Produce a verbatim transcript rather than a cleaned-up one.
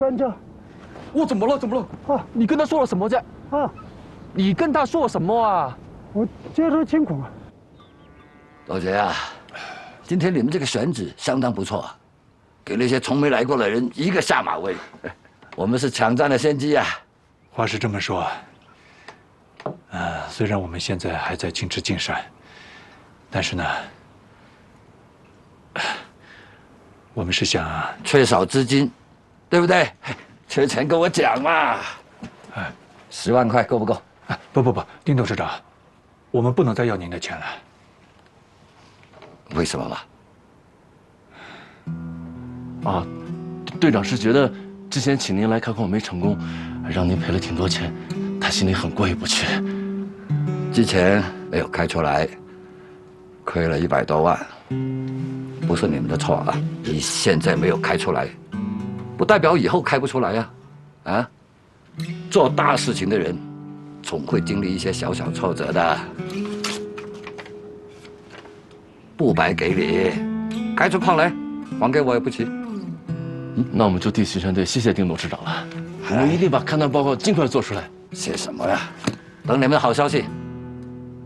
班长， 我怎么了？怎么了？啊！你跟他说了什么啫？ 啊！ 你跟他说了什么啊？ 我接受情况。 老杰啊，今天你们这个选址相当不错，给那些从没来过的人一个下马威。我们是抢占了先机啊。 话是这么说，呃，虽然我们现在还在尽职尽善，但是呢，我们是想缺少资金，对不对？缺钱跟我讲嘛。 哎， 十万块够不够？ 哎，不不不，丁董事长，我们不能再要您的钱了。 为什么嘛？ 啊，队长是觉得之前请您来开矿没成功，让您赔了挺多钱，他心里很过意不去。 之前没有开出来，亏了一百多万，不是你们的错啊。你现在没有开出来，不代表以后开不出来呀。啊，做大事情的人，总会经历一些小小挫折的。不白给你，开出矿来，还给我也不迟。 嗯，那我们就替西山队谢谢丁董事长了，我们一定把勘探报告尽快做出来。 谢什么呀？等你们的好消息。